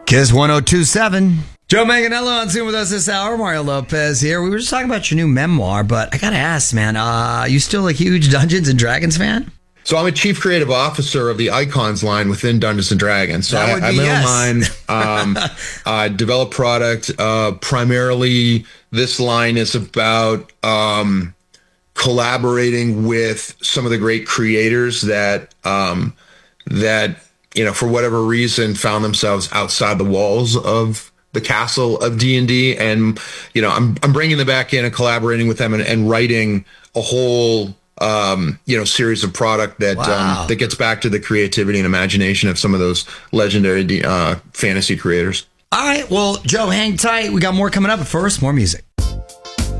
Kiss 1027. Joe Manganiello on Zoom with us this hour. Mario Lopez here. We were just talking about your new memoir, but I gotta ask, man, you still a huge Dungeons and Dragons fan? So I'm a chief creative officer of the Icons line within Dungeons and Dragons. So I develop product. Primarily, this line is about collaborating with some of the great creators that for whatever reason found themselves outside the walls of the castle of D&D, and I'm bringing them back in and collaborating with them and writing a whole series of product that that gets back to the creativity and imagination of some of those legendary fantasy creators. All right, well, Joe, hang tight. We got more coming up, but first, more music.